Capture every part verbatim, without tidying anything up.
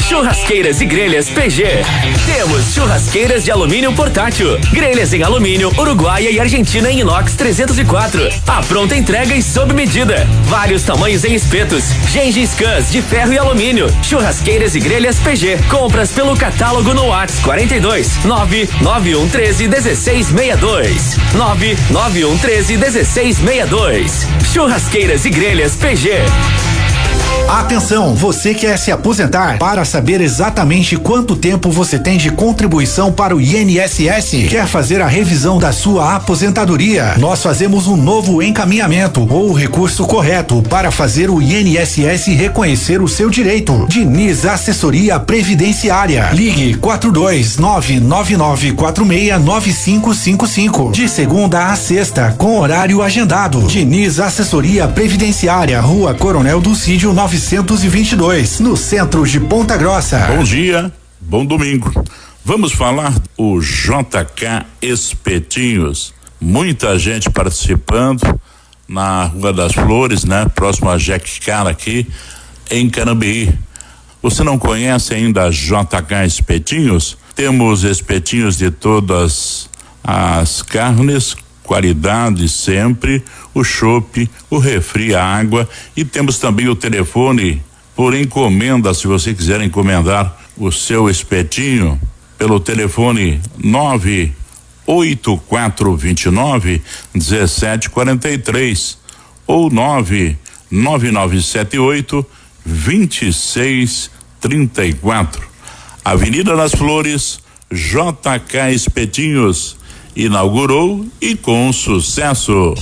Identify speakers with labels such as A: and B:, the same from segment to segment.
A: Churrasqueiras e grelhas P G. Temos churrasqueiras de alumínio portátil, grelhas em alumínio, Uruguaia e Argentina em inox trezentos e quatro. A pronta entrega e sob medida. Vários tamanhos em espetos. Gengis Kans de ferro e alumínio. Churrasqueiras e grelhas P G. Compras pelo catálogo no WhatsApp quarenta e dois nove nove um treze dezesseis sessenta e dois. nove nove um treze dezesseis sessenta e dois. Churrasqueiras e grelhas P G.
B: Atenção, você quer se aposentar? Para saber exatamente quanto tempo você tem de contribuição para o I N S S? Quer fazer a revisão da sua aposentadoria? Nós fazemos um novo encaminhamento ou recurso correto para fazer o I N S S reconhecer o seu direito. Diniz Assessoria Previdenciária. Ligue quatro dois nove nove nove quatro seis nove cinco cinco cinco. De segunda a sexta, com horário agendado. Diniz Assessoria Previdenciária, Rua Coronel Dulcídio novecentos e vinte e dois, no centro de Ponta Grossa.
C: Bom dia, bom domingo. Vamos falar o J K Espetinhos. Muita gente participando na Rua das Flores, né? Próximo a Jack Cara aqui em Canambeí. Você não conhece ainda a J K Espetinhos? Temos espetinhos de todas as carnes, qualidade sempre, o chopp, o refri, a água, e temos também o telefone por encomenda, se você quiser encomendar o seu espetinho, pelo telefone nove oito quatro dois nove um sete quatro três ou nove nove nove sete oito dois seis três quatro. Avenida das Flores, J K Espetinhos inaugurou e com sucesso.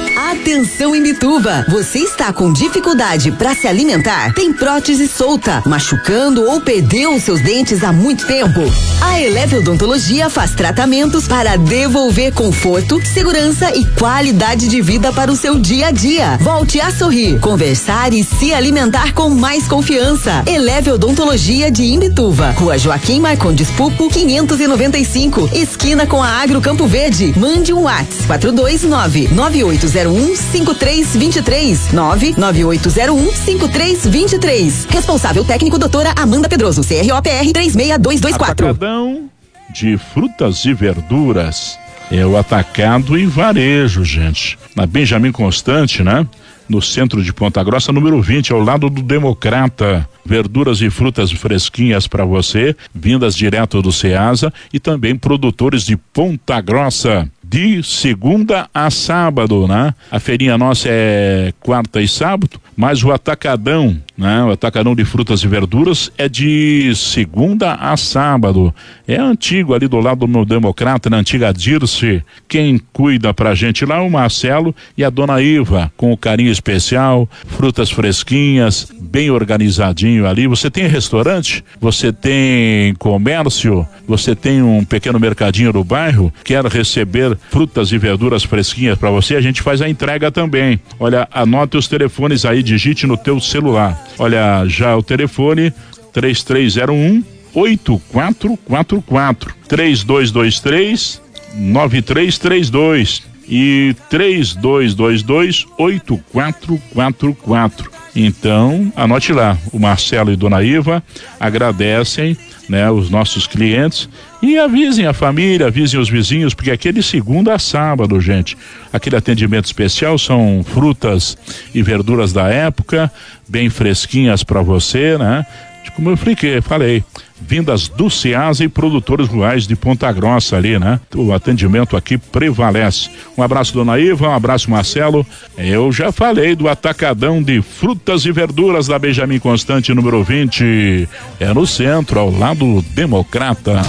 D: Atenção Imbituba, você está com dificuldade para se alimentar? Tem prótese solta, machucando ou perdeu os seus dentes há muito tempo? A Eleve Odontologia faz tratamentos para devolver conforto, segurança e qualidade de vida para o seu dia a dia. Volte a sorrir, conversar e se alimentar com mais confiança. Eleve Odontologia de Imbituva, Rua Joaquim Marcondes Pupo, quinhentos e noventa e cinco, esquina com a Agro Campo Verde. Mande um WhatsApp quatro dois nove nove oito zero um cinco três dois três, nove nove oito zero um cinco três dois três. Responsável técnico doutora Amanda Pedroso, C R O P R três seis dois dois quatro.
C: Atacadão de frutas e verduras. É o atacado e varejo, gente. Na Benjamin Constante, né? No centro de Ponta Grossa, número vinte, ao lado do Democrata. Verduras e frutas fresquinhas para você, vindas direto do Ceasa, e também produtores de Ponta Grossa. De segunda a sábado, né? A feirinha nossa é quarta e sábado, mas o atacadão, né? O atacadão de frutas e verduras é de segunda a sábado. É antigo, ali do lado do Democrata, na antiga Dirce. Quem cuida pra gente lá é o Marcelo e a dona Iva, com o carinho especial, frutas fresquinhas, bem organizadinho ali. Você tem restaurante? Você tem comércio? Você tem um pequeno mercadinho no bairro? Quer receber frutas e verduras fresquinhas para você? A gente faz a entrega também. Olha, anote os telefones aí, digite no teu celular. Olha, já o telefone três três zero um oito quatro quatro quatro, três dois dois três nove três três dois e três dois dois dois oito quatro quatro quatro. Então, anote lá, o Marcelo e Dona Iva agradecem, né, os nossos clientes, e avisem a família, avisem os vizinhos, porque aqui é de segunda a sábado, gente. Aquele atendimento especial são frutas e verduras da época, bem fresquinhas para você, né? Como eu expliquei, falei, vindas do Ceasa e produtores rurais de Ponta Grossa ali, né? O atendimento aqui prevalece. Um abraço, Dona Iva, um abraço, Marcelo. Eu já falei do atacadão de frutas e verduras da Benjamin Constante, número vinte. É no centro, ao lado do Democrata.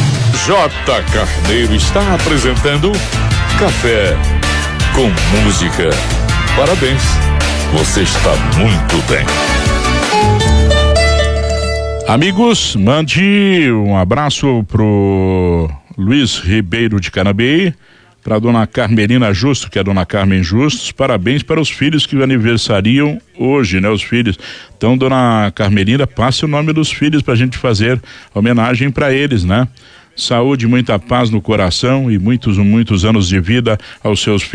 E: J. Carneiro está apresentando Café com Música. Parabéns, você está muito bem.
C: Amigos, mande um abraço pro Luiz Ribeiro de Canambeí, para dona Carmelina Justo, que é a dona Carmen Justos. Parabéns para os filhos que aniversariam hoje, né? Os filhos. Então, dona Carmelina, passe o nome dos filhos pra gente fazer homenagem para eles, né? Saúde, muita paz no coração e muitos, muitos anos de vida aos seus filhos.